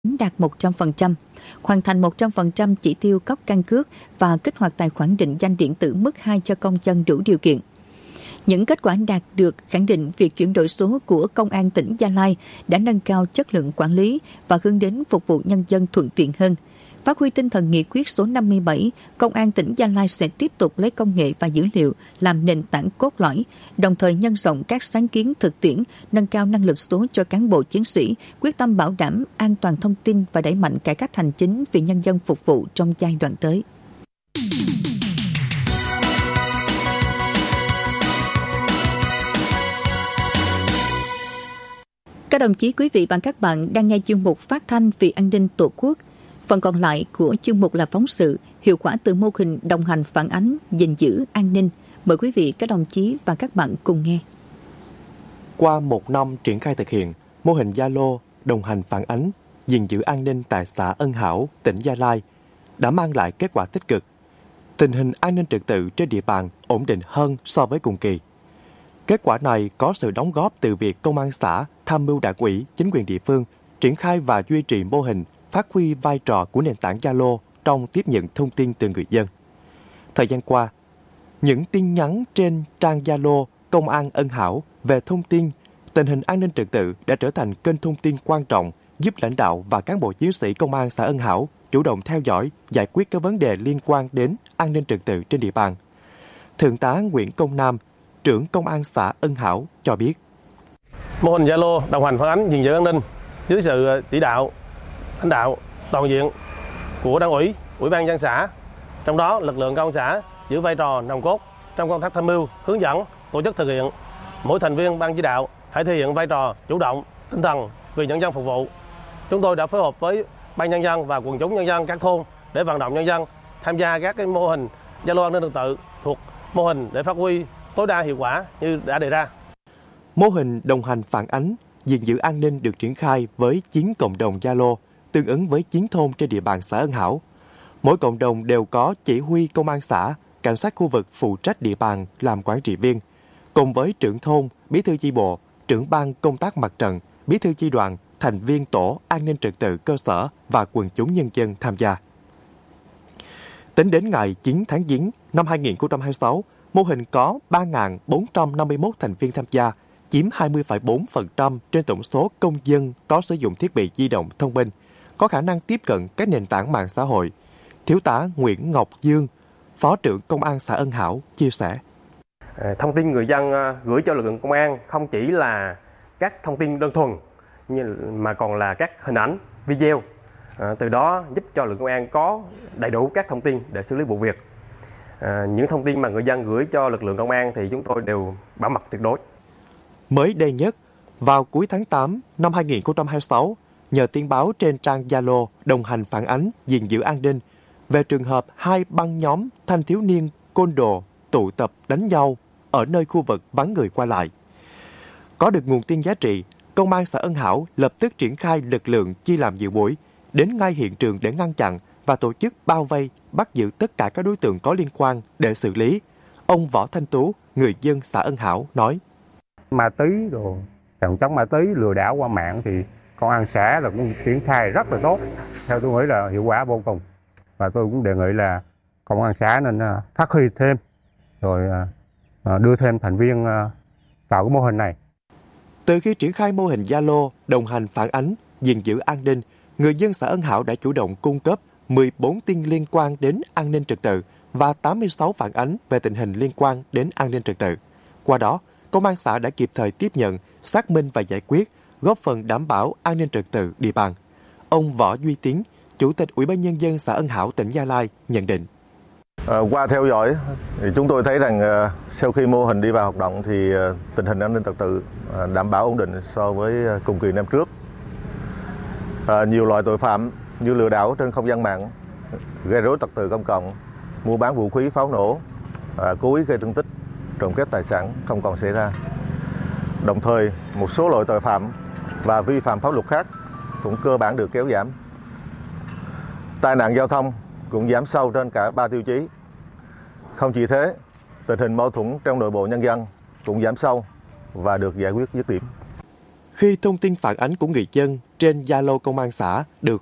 đạt 100%, hoàn thành 100% chỉ tiêu cấp căn cước và kích hoạt tài khoản định danh điện tử mức 2 cho công dân đủ điều kiện. Những kết quả đạt được khẳng định việc chuyển đổi số của Công an tỉnh Gia Lai đã nâng cao chất lượng quản lý và hướng đến phục vụ nhân dân thuận tiện hơn. Phát huy tinh thần nghị quyết số 57, Công an tỉnh Gia Lai sẽ tiếp tục lấy công nghệ và dữ liệu làm nền tảng cốt lõi, đồng thời nhân rộng các sáng kiến thực tiễn, nâng cao năng lực số cho cán bộ chiến sĩ, quyết tâm bảo đảm an toàn thông tin và đẩy mạnh cải cách hành chính vì nhân dân phục vụ trong giai đoạn tới. Các đồng chí, quý vị và các bạn đang nghe chuyên mục Phát thanh vì an ninh Tổ quốc. Phần còn lại của chuyên mục là phóng sự hiệu quả từ mô hình đồng hành phản ánh gìn giữ an ninh. Mời quý vị, các đồng chí và các bạn cùng nghe. Qua một năm triển khai thực hiện, mô hình Zalo đồng hành phản ánh gìn giữ an ninh tại xã Ân Hảo, tỉnh Gia Lai đã mang lại kết quả tích cực. Tình hình an ninh trật tự trên địa bàn ổn định hơn so với cùng kỳ. Kết quả này có sự đóng góp từ việc công an xã tham mưu đảng ủy, chính quyền địa phương triển khai và duy trì mô hình, phát huy vai trò của nền tảng Zalo trong tiếp nhận thông tin từ người dân. Thời gian qua, những tin nhắn trên trang Zalo Công an Ân Hảo về thông tin tình hình an ninh trật tự đã trở thành kênh thông tin quan trọng giúp lãnh đạo và cán bộ chiến sĩ Công an xã Ân Hảo chủ động theo dõi, giải quyết các vấn đề liên quan đến an ninh trật tự trên địa bàn. Thượng tá Nguyễn Công Nam, trưởng Công an xã Ân Hảo cho biết. Mô hình Zalo đồng hành phản ánh gìn giữ an ninh dưới sự chỉ đạo, lãnh đạo toàn diện của Đảng ủy, Ủy ban nhân dân xã. Trong đó, lực lượng công an xã giữ vai trò nòng cốt trong công tác tham mưu, hướng dẫn, tổ chức thực hiện. Mỗi thành viên ban chỉ đạo hãy thể hiện vai trò chủ động, tinh thần vì nhân dân phục vụ. Chúng tôi đã phối hợp với ban nhân dân và quần chúng nhân dân các thôn để vận động nhân dân tham gia các cái mô hình Zalo an ninh trật tự thuộc mô hình để phát huy tối đa hiệu quả như đã đề ra. Mô hình đồng hành phản ánh gìn giữ an ninh được triển khai với 9 cộng đồng Zalo, tương ứng với 9 thôn trên địa bàn xã Ân Hảo. Mỗi cộng đồng đều có chỉ huy công an xã, cảnh sát khu vực phụ trách địa bàn làm quản trị viên, cùng với trưởng thôn, bí thư chi bộ, trưởng ban công tác mặt trận, bí thư chi đoàn, thành viên tổ an ninh trật tự cơ sở và quần chúng nhân dân tham gia. Tính đến ngày 9 tháng 9 năm 2026, mô hình có 3.451 thành viên tham gia, chiếm 20,4% trên tổng số công dân có sử dụng thiết bị di động thông minh, có khả năng tiếp cận các nền tảng mạng xã hội. Thiếu tá Nguyễn Ngọc Dương, Phó trưởng Công an xã Ân Hảo chia sẻ. Thông tin người dân gửi cho lực lượng công an không chỉ là các thông tin đơn thuần mà còn là các hình ảnh, video. Từ đó giúp cho lực lượng công an có đầy đủ các thông tin để xử lý vụ việc. Những thông tin mà người dân gửi cho lực lượng công an thì chúng tôi đều bảo mật tuyệt đối. Mới đây nhất, vào cuối tháng 8 năm 2026, nhờ tin báo trên trang Zalo đồng hành phản ánh gìn giữ an ninh về trường hợp 2 băng nhóm thanh thiếu niên côn đồ tụ tập đánh nhau ở nơi khu vực vắng người qua lại. Có được nguồn tin giá trị, Công an xã Ân Hảo lập tức triển khai lực lượng chia làm nhiều buổi, đến ngay hiện trường để ngăn chặn và tổ chức bao vây, bắt giữ tất cả các đối tượng có liên quan để xử lý. Ông Võ Thanh Tú, người dân xã Ân Hảo nói. Ma túy đồ, phòng chống ma túy, lừa đảo qua mạng thì công an xã là cũng triển khai rất là tốt. Theo tôi nghĩ là hiệu quả vô cùng. Và tôi cũng đề nghị là công an xã nên phát huy thêm, rồi đưa thêm thành viên vào cái mô hình này. Từ khi triển khai mô hình Zalo đồng hành phản ánh gìn giữ an ninh, người dân xã Ân Hảo đã chủ động cung cấp 14 tin liên quan đến an ninh trật tự và 86 phản ánh về tình hình liên quan đến an ninh trật tự. Qua đó, Công an xã đã kịp thời tiếp nhận, xác minh và giải quyết, góp phần đảm bảo an ninh trật tự địa bàn. Ông Võ Duy Tiến, Chủ tịch Ủy ban Nhân dân xã Ân Hảo, tỉnh Gia Lai nhận định. Qua theo dõi, thì chúng tôi thấy rằng sau khi mô hình đi vào hoạt động thì tình hình an ninh trật tự đảm bảo ổn định so với cùng kỳ năm trước. Nhiều loại tội phạm như lừa đảo trên không gian mạng, gây rối trật tự công cộng, mua bán vũ khí pháo nổ, cố ý gây thương tích, trộm cắp tài sản không còn xảy ra. Đồng thời, một số loại tội phạm và vi phạm pháp luật khác cũng cơ bản được kéo giảm. Tai nạn giao thông cũng giảm sâu trên cả 3 tiêu chí. Không chỉ thế, tình hình mâu thuẫn trong nội bộ nhân dân cũng giảm sâu và được giải quyết dứt điểm. Khi thông tin phản ánh của người dân trên Zalo công an xã được